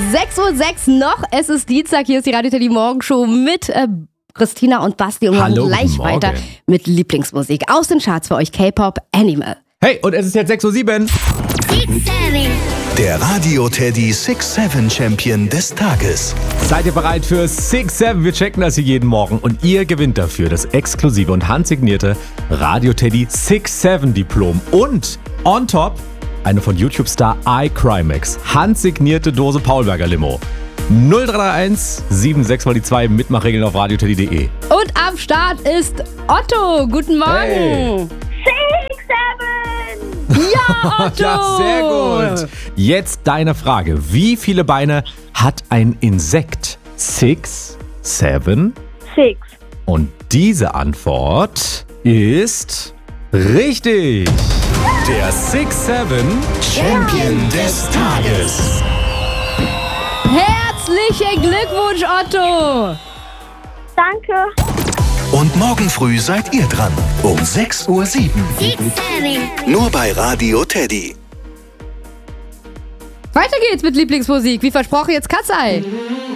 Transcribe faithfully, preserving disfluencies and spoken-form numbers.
sechs Uhr sechs noch, es ist Dienstag, hier ist die Radio Teddy Morgenshow mit äh, Christina und Basti und wir machen Hallo, gleich guten Morgen. weiter mit Lieblingsmusik aus den Charts für euch, K-Pop, Animal. Hey, und es ist jetzt sechs Uhr sieben. Der Radio Teddy six seven Champion des Tages. Seid ihr bereit für six seven? Wir checken das hier jeden Morgen und ihr gewinnt dafür das exklusive und handsignierte Radio Teddy six seven Diplom und on top eine von YouTube-Star iCrimex handsignierte Dose Paulberger Limo. null drei drei eins sieben sechs mal die zwei Mitmachregeln auf radioteddy punkt de. Und am Start ist Otto. Guten Morgen. Hey. six seven! Ja, Otto. Ja, sehr gut. Jetzt deine Frage. Wie viele Beine hat ein Insekt? Six, seven? Six. Und diese Antwort ist richtig. Der six seven Champion des Tages. Herzlichen Glückwunsch, Otto. Danke. Und morgen früh seid ihr dran. Um sechs Uhr sieben. Nur bei Radio Teddy. Weiter geht's mit Lieblingsmusik. Wie versprochen, jetzt Katzei.